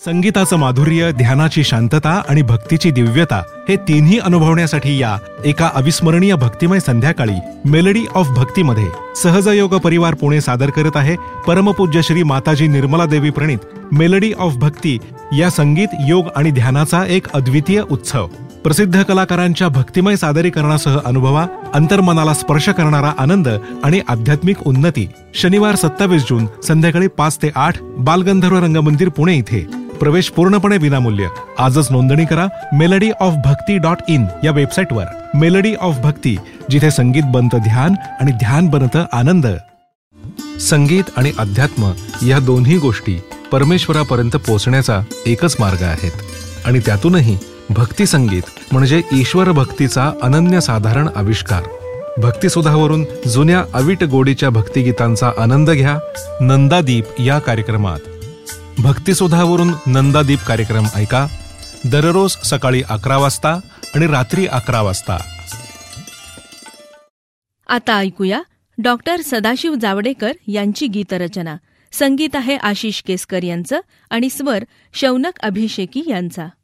संगीताचं माधुर्य, ध्यानाची शांतता आणि भक्तीची दिव्यता हे तिन्ही अनुभवण्यासाठी या एका अविस्मरणीय भक्तिमय संध्याकाळी मेलडी ऑफ भक्तीमध्ये सहजयोग परिवार पुणे सादर करत आहे परमपूज्य श्री माताजी निर्मला देवी प्रणीत मेलडी ऑफ भक्ती या संगीत, योग आणि ध्यानाचा एक अद्वितीय उत्सव. प्रसिद्ध कलाकारांच्या भक्तिमय सादरीकरणासह अनुभवा अंतर्मनाला स्पर्श करणारा आनंद आणि आध्यात्मिक उन्नती. शनिवार 27 जून संध्याकाळी 5 ते 8 बालगंधर्व रंगमंदिर पुणे इथे. प्रवेश पूर्णपणे विनामूल्य. आजच नोंदणी करा melodyoffbhakti.in या वेबसाईटवर. मेलडी ऑफ भक्ती, जिथे संगीत बनतं ध्यान आणि ध्यान बनतं आनंद. संगीत आणि अध्यात्म या दोन्ही गोष्टी परमेश्वरापर्यंत पोहोचण्याचा एकच मार्ग आहेत आणि त्यातूनही भक्ती संगीत म्हणजे ईश्वर भक्तीचा अनन्यसाधारण आविष्कार. भक्तिसुधावरून जुन्या अवीट गोडीच्या भक्तिगीतांचा आनंद घ्या नंदादीप या कार्यक्रमात. भक्तिसुधावरून नंदादीप कार्यक्रम ऐका दररोज सकाळी 11 वाजता आणि रात्री 11 वाजता. आता ऐकूया डॉक्टर सदाशिव जावडेकर यांची गीतरचना. संगीत आहे आशिष केसकर यांचं आणि स्वर शौनक अभिषेकी यांचा.